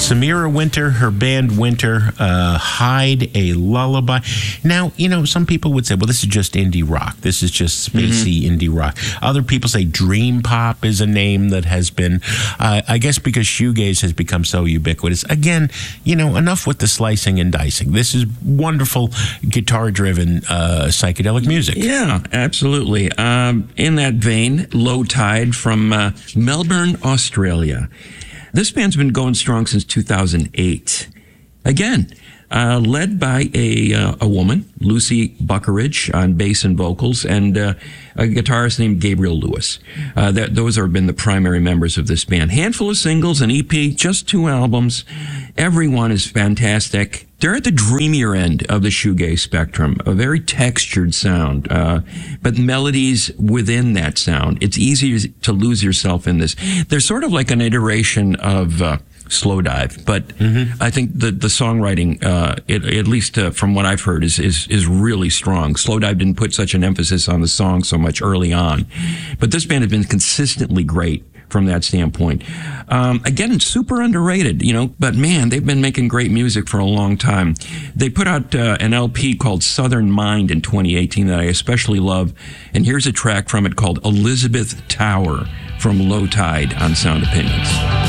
Samira Winter, her band Winter, Hide a Lullaby. Now, some people would say, well, this is just indie rock. This is just spacey indie rock. Other people say dream pop is a name that has been, I guess because shoegaze has become so ubiquitous. Again, enough with the slicing and dicing. This is wonderful guitar-driven psychedelic music. Yeah, absolutely. In that vein, Low Tide from Melbourne, Australia. This band's been going strong since 2008. Again, led by a woman, Lucy Buckeridge, on bass and vocals, and a guitarist named Gabriel Lewis. Those have been the primary members of this band. Handful of singles, an EP, just 2 albums. Everyone is fantastic. They're at the dreamier end of the shoegaze spectrum, a very textured sound, but melodies within that sound. It's easy to lose yourself in this. They're sort of like an iteration of Slowdive, but I think the songwriting, at least from what I've heard, is really strong. Slowdive didn't put such an emphasis on the song so much early on, but this band has been consistently great from that standpoint. Again, it's super underrated, but man, they've been making great music for a long time. They put out an LP called Southern Mind in 2018 that I especially love, and here's a track from it called Elizabeth Tower from Low Tide on Sound Opinions.